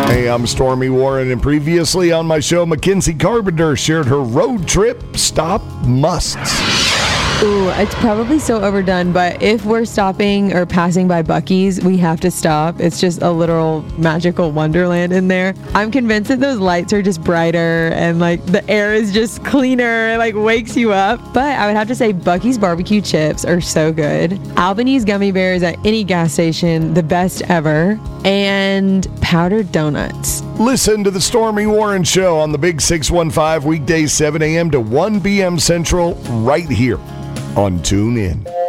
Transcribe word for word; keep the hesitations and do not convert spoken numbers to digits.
Hey, I'm Stormy Warren, and previously on my show, Mackenzie Carpenter shared her road trip stop musts. Ooh, it's probably so overdone, but if we're stopping or passing by Buc-ee's, we have to stop. It's just a literal magical wonderland in there. I'm convinced that those lights are just brighter and like the air is just cleaner. It like wakes you up. But I would have to say Buc-ee's barbecue chips are so good. Albany's gummy bears at any gas station, the best ever. And powdered donuts. Listen to the Stormy Warren Show on the Big six one five weekdays seven a.m. to one p.m. Central right here on TuneIn.